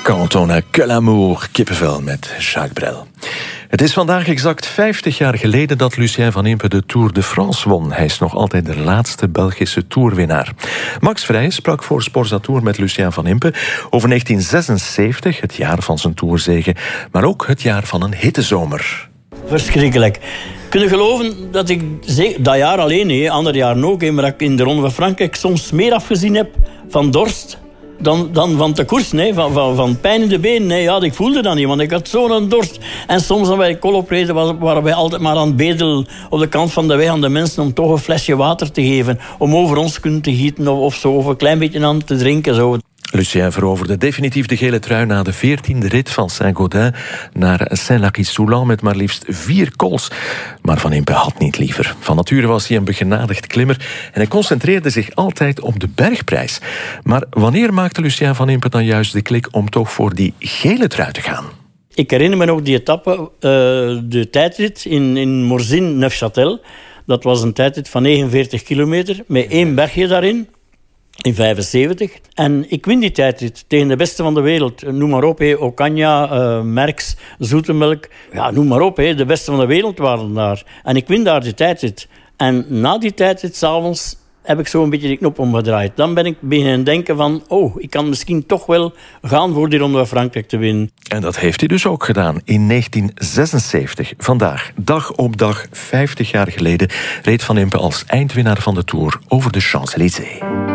Quand on a que l'amour, kippenvel met Jacques Brel. Het is vandaag exact 50 jaar geleden dat Lucien Van Impe de Tour de France won. Hij is nog altijd de laatste Belgische tourwinnaar. Max Vrij sprak voor Sporza Tour met Lucien Van Impe over 1976, het jaar van zijn tourzege, maar ook het jaar van een hittezomer. Verschrikkelijk. Kun je geloven dat ik dat jaar alleen, ander jaar ook, maar dat ik in de Ronde van Frankrijk soms meer afgezien heb van dorst dan van de koers, van pijn in de benen. Ja, ik voelde dat niet, want ik had zo'n dorst. En soms als wij kolop reden, waren wij altijd maar aan het bedelen op de kant van de weg aan de mensen om toch een flesje water te geven, om over ons kunnen te gieten of zo, of een klein beetje aan te drinken. Zo. Lucien veroverde definitief de gele trui na de 14e rit van Saint-Gaudens naar Saint-Lary-Soulan met maar liefst 4 cols. Maar Van Impe had niet liever. Van nature was hij een begenadigd klimmer en hij concentreerde zich altijd op de bergprijs. Maar wanneer maakte Lucien Van Impe dan juist de klik om toch voor die gele trui te gaan? Ik herinner me nog die etappe, de tijdrit in Morzine-Neufchâtel. Dat was een tijdrit van 49 kilometer, met 1 bergje daarin. In 75. En ik win die tijdrit tegen de beste van de wereld. Noem maar op, Ocaña, Merckx, Zoetemelk. Ja, noem maar op, de beste van de wereld waren daar. En ik win daar die tijdrit. En na die tijdrit, 's avonds, heb ik zo een beetje de knop omgedraaid. Dan ben ik beginnen denken van, ik kan misschien toch wel gaan voor die Ronde van Frankrijk te winnen. En dat heeft hij dus ook gedaan. In 1976, vandaag, dag op dag, 50 jaar geleden, reed Van Impe als eindwinnaar van de Tour over de Champs-Élysées.